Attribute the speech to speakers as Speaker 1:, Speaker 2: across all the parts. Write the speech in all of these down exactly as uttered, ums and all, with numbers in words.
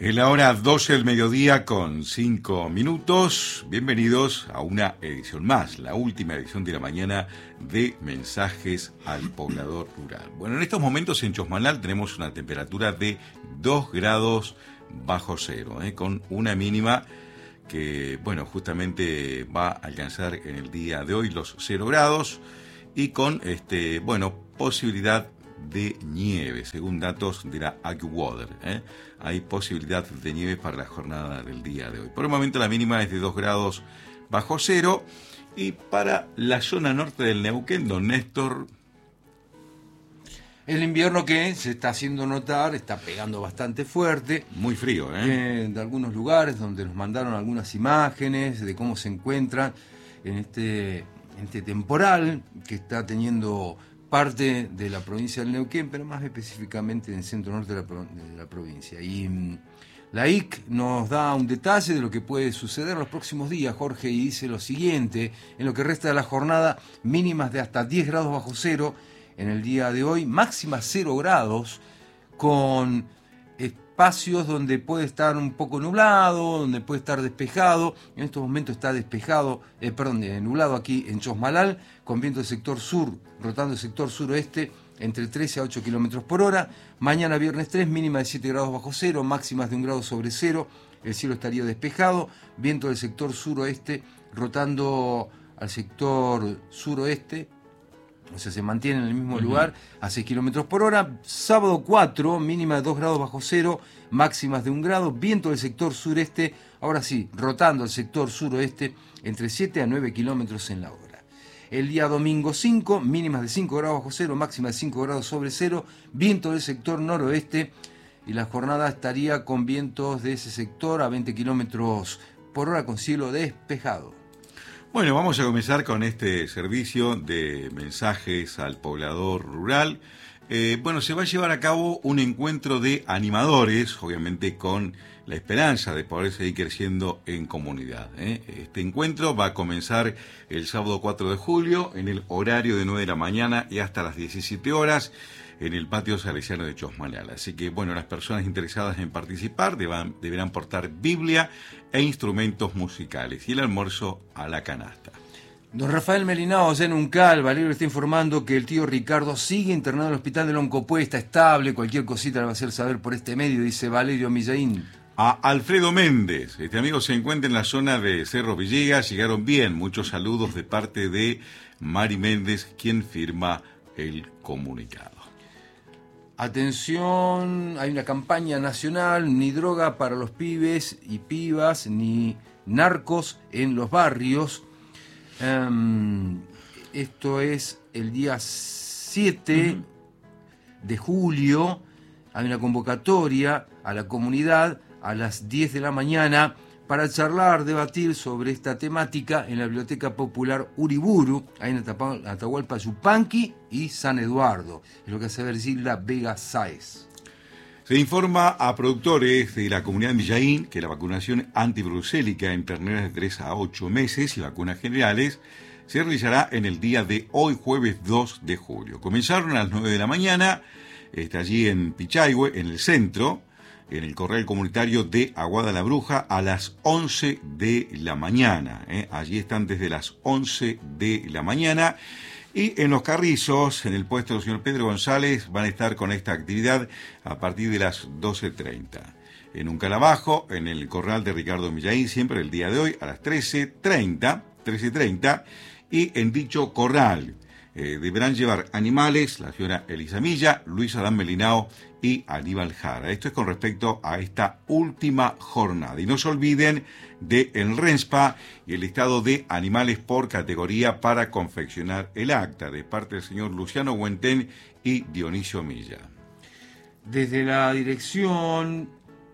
Speaker 1: En la hora doce del mediodía con cinco minutos, bienvenidos a una edición más, la última edición de la mañana de Mensajes al Poblador Rural. Bueno, en estos momentos en Chosmalal tenemos una temperatura de dos grados bajo cero, ¿eh? Con una mínima que, bueno, justamente va a alcanzar en el día de hoy los cero grados y con, este, bueno, posibilidad de nieve, según datos de la AccuWeather, ¿eh? Hay posibilidad de nieve para la jornada del día de hoy. Por el momento la mínima es de dos grados bajo cero. Y para la zona norte del Neuquén, don Néstor...
Speaker 2: El invierno que se está haciendo notar, está pegando bastante fuerte.
Speaker 1: Muy frío, ¿eh?
Speaker 2: eh de algunos lugares donde nos mandaron algunas imágenes de cómo se encuentran en este, en este temporal que está teniendo parte de la provincia del Neuquén, pero más específicamente en el centro norte de la, de la provincia. Y mmm, la I C nos da un detalle de lo que puede suceder en los próximos días, Jorge, y dice lo siguiente: en lo que resta de la jornada, mínimas de hasta diez grados bajo cero en el día de hoy, máximas cero grados, con espacios donde puede estar un poco nublado, donde puede estar despejado. En estos momentos está despejado, eh, perdón, eh, nublado aquí en Chosmalal, con viento del sector sur, rotando el sector suroeste entre trece a ocho kilómetros por hora. Mañana viernes tres, mínima de siete grados bajo cero, máximas de un grado sobre cero. El cielo estaría despejado, viento del sector suroeste rotando al sector suroeste, o sea, se mantiene en el mismo uh-huh. lugar a seis kilómetros por hora. Sábado cuatro, mínima de dos grados bajo cero, máximas de un grado, viento del sector sureste, ahora sí, rotando al sector suroeste entre siete a nueve kilómetros en la hora. El día domingo cinco, mínimas de cinco grados bajo cero, máxima de cinco grados sobre cero, viento del sector noroeste, y la jornada estaría con vientos de ese sector a veinte kilómetros por hora con cielo despejado.
Speaker 1: Bueno, vamos a comenzar con este servicio de mensajes al poblador rural. Eh, bueno, se va a llevar a cabo un encuentro de animadores, obviamente con la esperanza de poder seguir creciendo en comunidad, ¿eh? Este encuentro va a comenzar el sábado cuatro de julio en el horario de nueve de la mañana y hasta las diecisiete horas en el patio salesiano de Chosmalal. Así que, bueno, las personas interesadas en participar deban, deberán portar Biblia e instrumentos musicales y el almuerzo a la canasta.
Speaker 2: Don Rafael Melinao, allá en Uncal, Valerio está informando que el tío Ricardo sigue internado en el hospital de Loncopué, está estable, cualquier cosita le va a hacer saber por este medio, dice Valerio Millaín.
Speaker 1: A Alfredo Méndez, este amigo se encuentra en la zona de Cerro Villegas, llegaron bien, muchos saludos de parte de Mari Méndez, quien firma el comunicado.
Speaker 2: Atención, hay una campaña nacional, ni droga para los pibes y pibas, ni narcos en los barrios. Um, esto es el día siete uh-huh. de julio, hay una convocatoria a la comunidad a las diez de la mañana para charlar, debatir sobre esta temática en la Biblioteca Popular Uriburu, ahí en Atahualpa Yupanqui y San Eduardo. Es lo que hace ver Gilda Vega Sáez.
Speaker 1: Se informa a productores de la comunidad de Millaín que la vacunación antibrucélica en terneras de tres a ocho meses y vacunas generales se realizará en el día de hoy, jueves dos de julio. Comenzaron a las nueve de la mañana, está allí en Pichahue, en el centro, en el corral comunitario de Aguada la Bruja, a las once de la mañana. ¿eh? Allí están desde las once de la mañana. Y en Los Carrizos, en el puesto del señor Pedro González, van a estar con esta actividad a partir de las doce treinta. En un calabajo, en el corral de Ricardo Millaín, siempre el día de hoy, a las trece treinta, trece treinta, y en dicho corral eh, deberán llevar animales la señora Elisa Milla, Luis Adán Melinao y Aníbal Jara. Esto es con respecto a esta última jornada. Y no se olviden de el RENSPA y el listado de animales por categoría para confeccionar el acta, de parte del señor Luciano Huentén y Dionisio Milla.
Speaker 2: Desde la dirección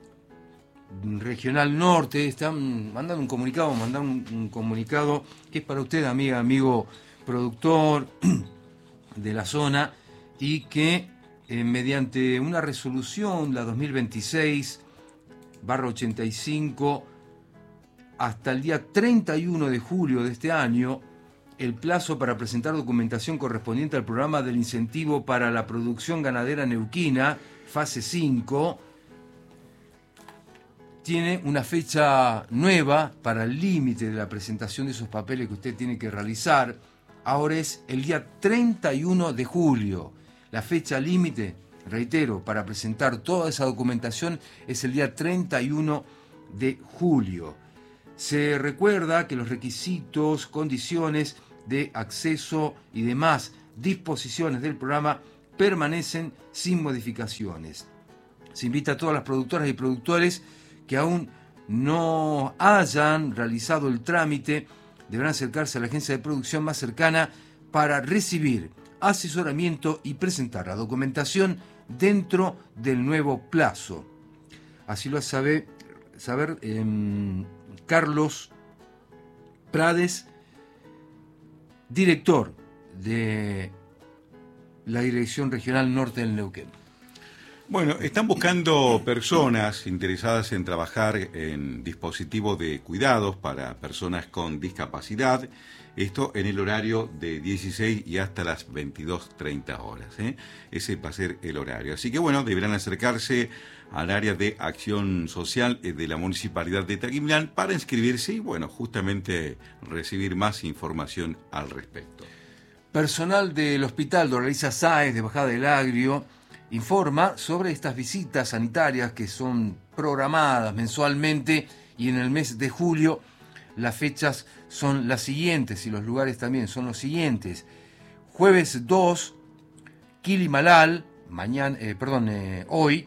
Speaker 2: regional norte están mandando un comunicado, mandando un, un comunicado que es para usted, amiga, amigo productor de la zona, y que eh, mediante una resolución, la dos mil veintiséis barra ochenta y cinco, hasta el día treinta y uno de julio de este año, el plazo para presentar documentación correspondiente al programa del incentivo para la producción ganadera neuquina, fase cinco, tiene una fecha nueva para el límite de la presentación de esos papeles que usted tiene que realizar. Ahora es el día treinta y uno de julio. La fecha límite, reitero, para presentar toda esa documentación es el día treinta y uno de julio. Se recuerda que los requisitos, condiciones de acceso y demás disposiciones del programa permanecen sin modificaciones. Se invita a todas las productoras y productores que aún no hayan realizado el trámite, deberán acercarse a la agencia de producción más cercana para recibir asesoramiento y presentar la documentación dentro del nuevo plazo. Así lo hace saber, saber eh, Carlos Prades, director de la Dirección Regional Norte del Neuquén.
Speaker 1: Bueno, están buscando personas interesadas en trabajar en dispositivos de cuidados para personas con discapacidad, esto en el horario de dieciséis y hasta las veintidós treinta horas, ¿eh? Ese va a ser el horario. Así que bueno, deberán acercarse al área de acción social de la Municipalidad de Taquimlán para inscribirse y bueno, justamente recibir más información al respecto.
Speaker 2: Personal del Hospital Doraliza Sáez de Bajada del Agrio informa sobre estas visitas sanitarias que son programadas mensualmente y en el mes de julio las fechas son las siguientes y los lugares también son los siguientes. Jueves dos, Quilimalal, mañana, eh, perdón, eh, hoy.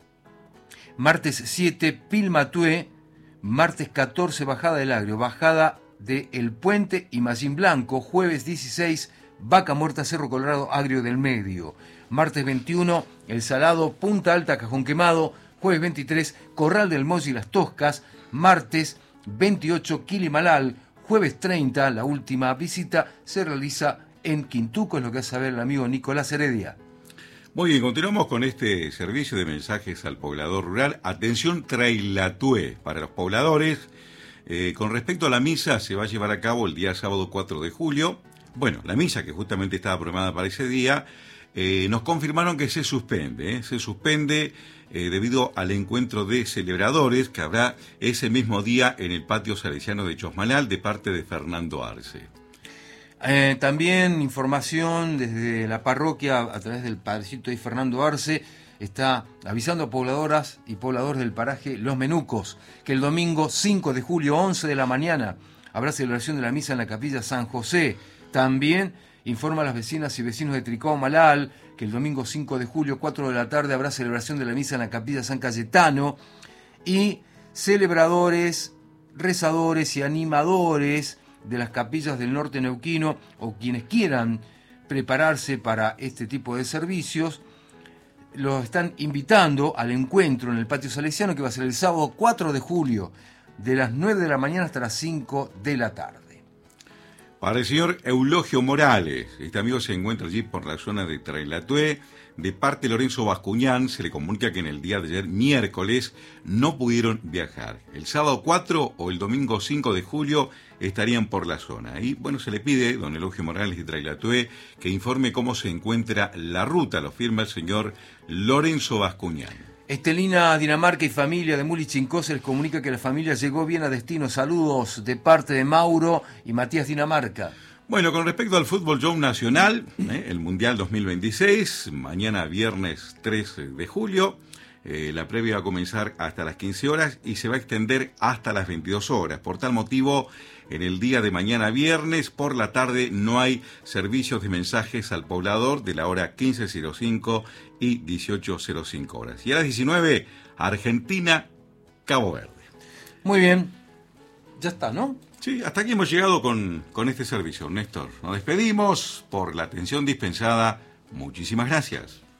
Speaker 2: Martes siete, Pilmatué. Martes catorce, Bajada del Agrio, Bajada de El Puente y Mallín Blanco. Jueves dieciséis, Vaca Muerta, Cerro Colorado, Agrio del Medio. Martes veintiuno, El Salado, Punta Alta, Cajón Quemado. Jueves veintitrés, Corral del Molle y Las Toscas. Martes veintiocho, Quilimalal. Jueves treinta, la última visita se realiza en Quintuco, es lo que hace saber el amigo Nicolás Heredia.
Speaker 1: Muy bien, continuamos con este servicio de mensajes al poblador rural. Atención, Trailatue para los pobladores. Eh, con respecto a la misa, se va a llevar a cabo el día sábado cuatro de julio. Bueno, la misa que justamente estaba programada para ese día, eh, nos confirmaron que se suspende, ¿eh? se suspende eh, debido al encuentro de celebradores que habrá ese mismo día en el patio salesiano de Chosmalal de parte de Fernando Arce.
Speaker 2: Eh, también información desde la parroquia a través del padrecito de Fernando Arce, está avisando a pobladoras y pobladores del paraje Los Menucos que el domingo cinco de julio, once de la mañana, habrá celebración de la misa en la capilla San José. También informa a las vecinas y vecinos de Tricó Malal que el domingo cinco de julio, cuatro de la tarde, habrá celebración de la misa en la capilla San Cayetano y celebradores, rezadores y animadores de las capillas del norte neuquino o quienes quieran prepararse para este tipo de servicios, los están invitando al encuentro en el patio salesiano que va a ser el sábado cuatro de julio de las nueve de la mañana hasta las cinco de la tarde.
Speaker 1: Para el señor Eulogio Morales, este amigo se encuentra allí por la zona de Trailatue. De parte de Lorenzo Bascuñán, se le comunica que en el día de ayer, miércoles, no pudieron viajar. El sábado cuatro o el domingo cinco de julio estarían por la zona. Y bueno, se le pide, don Eulogio Morales de Trailatue, que informe cómo se encuentra la ruta. Lo firma el señor Lorenzo Bascuñán.
Speaker 2: Estelina Dinamarca y familia de Muli Chincó se les comunica que la familia llegó bien a destino. Saludos de parte de Mauro y Matías Dinamarca.
Speaker 1: Bueno, con respecto al fútbol show nacional, eh, el Mundial dos mil veintiséis, mañana viernes tres de julio, eh, la previa va a comenzar hasta las quince horas y se va a extender hasta las veintidós horas. Por tal motivo, en el día de mañana viernes, por la tarde, no hay servicios de mensajes al poblador de la hora quince cero cinco y dieciocho cero cinco horas. Y a las diecinueve, Argentina, Cabo Verde.
Speaker 2: Muy bien, ya está, ¿no?
Speaker 1: Sí, hasta aquí hemos llegado con, con este servicio, Néstor. Nos despedimos por la atención dispensada. Muchísimas gracias.